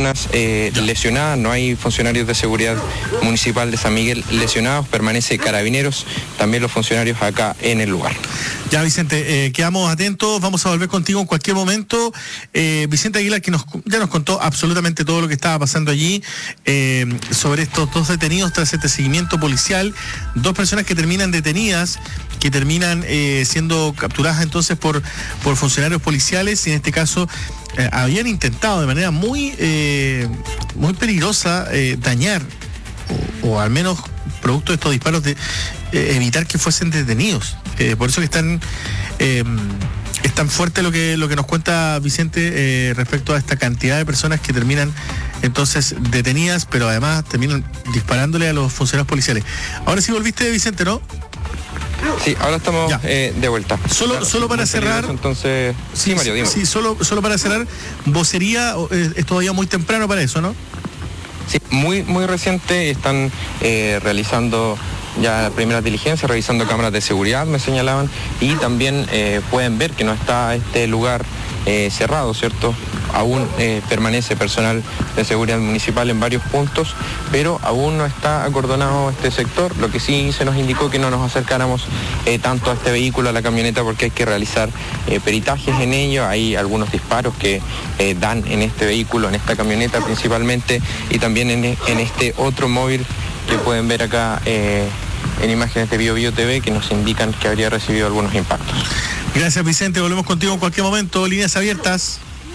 personas lesionadas, no hay funcionarios de seguridad municipal de San Miguel lesionados, permanece Carabineros, también los funcionarios acá en el lugar. Ya, Vicente, quedamos atentos, vamos a volver contigo en cualquier momento. Vicente Aguilar, que ya nos contó absolutamente todo lo que estaba pasando allí, sobre estos 2 detenidos tras este seguimiento policial, 2 personas que terminan detenidas, que terminan siendo capturadas entonces por funcionarios policiales, y en este caso habían intentado de manera muy peligrosa dañar, o al menos producto de estos disparos, de evitar que fuesen detenidos. Por eso que es tan fuerte lo que nos cuenta Vicente respecto a esta cantidad de personas que terminan entonces detenidas, pero además terminan disparándole a los funcionarios policiales. Ahora sí volviste, Vicente, ¿no? Sí, ahora estamos de vuelta. Solo para cerrar. Entonces, sí, Mario, dime. Sí, solo para cerrar, vocería, es todavía muy temprano para eso, ¿no? Sí, muy reciente, están realizando ya la primera diligencia, revisando cámaras de seguridad, me señalaban, y también pueden ver que no está este lugar cerrado, ¿cierto? Aún permanece personal de seguridad municipal en varios puntos, pero aún no está acordonado este sector. Lo que sí se nos indicó que no nos acercáramos tanto a este vehículo, a la camioneta, porque hay que realizar peritajes en ello. Hay algunos disparos que dan en este vehículo, en esta camioneta principalmente, y también en este otro móvil que pueden ver acá en imágenes de Bio TV, que nos indican que habría recibido algunos impactos. Gracias, Vicente, volvemos contigo en cualquier momento, líneas abiertas.